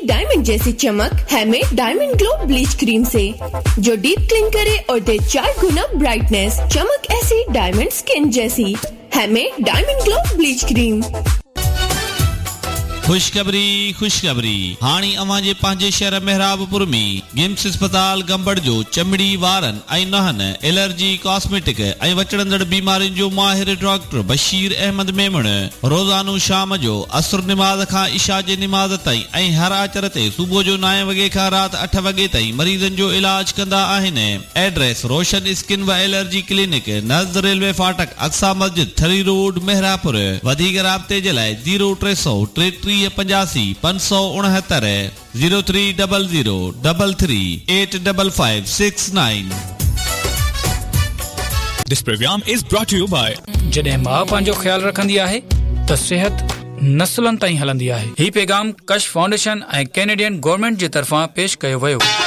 Diamond जैसी चमक है में डायमंड ग्लो ब्लीच क्रीम से, जो डीप क्लीन करे और दे 4 गुना ब्राइटनेस। चमक ऐसी डायमंड स्किन जैसी है में डायमंड ग्लो ब्लीच क्रीम। खुशखबरी हाणी अवां जे पंहिंजे शहर मेहराबपुर में गिम्स अस्पताल गंबड़ जो चमड़ी वारन ऐं नहन एलर्जी कॉस्मेटिक ऐं वचड़ंदड़ बीमारियुनि जो माहिर डॉक्टर बशीर अहमद मेमण रोज़ानो शाम जो असर निमाज़ खां इशा जे निमाज़ ताईं ऐं हर आचर ते सुबुह जो 9 वॻे खां राति 8 वॻे ताईं मरीज़नि जो इलाज कंदा आहिनि। एड्रेस रोशन स्किन व एलर्जी क्लिनिक नज़द रेलवे फाटक अक्सा मस्जिद थरी रोड मेहरापुर। वधीक राब्ते जे लाइ 0333 85 569 0300 33 85569। This program is brought to you by जॾहिं मां पंहिंजो ख्याल रखंदी आहे त सेहत नस्लनि ताईं हलंदी आहे। ही पैगाम कश फाउंडेशन ऐं कैनेडियन गवर्नमेंट जे तरफ़ां पेश कयो वियो।